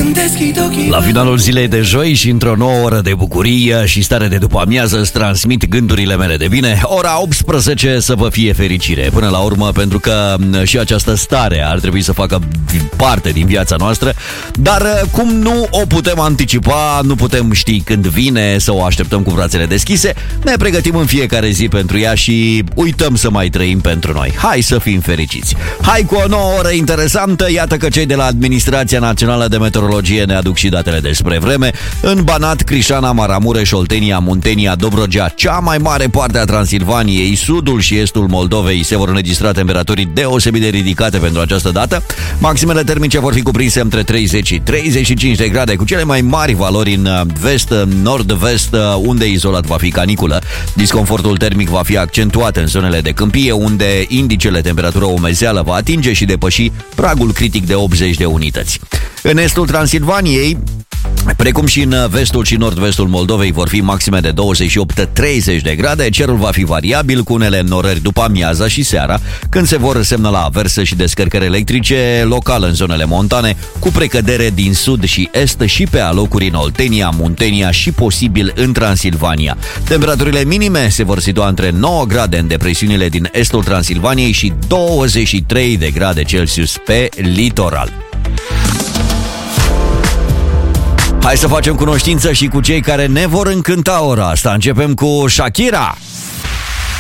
La finalul zilei de joi și într-o nouă oră de bucurie și stare de după amiază îți transmit gândurile mele de bine. Ora 18 să vă fie fericire. Până la urmă, pentru că și această stare ar trebui să facă parte din viața noastră, dar cum nu o putem anticipa, nu putem ști când vine, să o așteptăm cu brațele deschise, ne pregătim în fiecare zi pentru ea și uităm să mai trăim pentru noi. Hai să fim fericiți! Hai cu o nouă oră interesantă. Iată că cei de la Administrația Națională de Meteorologie ne aduc și datele despre vreme. În Banat, Crișana, Maramureș, Oltenia, Muntenia, Dobrogea, cea mai mare parte a Transilvaniei, sudul și estul Moldovei se vor înregistra temperaturi deosebit de ridicate pentru această dată. Maximele termice vor fi cuprinse între 30 și 35 de grade, cu cele mai mari valori în vest, nord-vest, unde izolat va fi caniculă. Disconfortul termic va fi accentuat în zonele de câmpie, unde indicele temperatură umezeală va atinge și depăși pragul critic de 80 de unități. În estul Transilvaniei, precum și în vestul și nord-vestul Moldovei, vor fi maxime de 28-30 de grade. Cerul va fi variabil, cu unele norări după amiaza și seara, când se vor semnala averse și descărcări electrice local în zonele montane, cu precădere din sud și est și pe alocuri în Oltenia, Muntenia și posibil în Transilvania. Temperaturile minime se vor situa între 9 grade în depresiunile din estul Transilvaniei și 23 de grade Celsius pe litoral. Hai să facem cunoștință și cu cei care ne vor încânta ora asta. Începem cu Shakira.